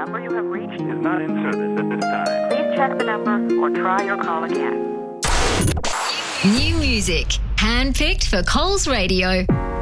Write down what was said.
number you have reached is not in service at this time. Please check the number or try your call again. New music, handpicked for Coles Radio.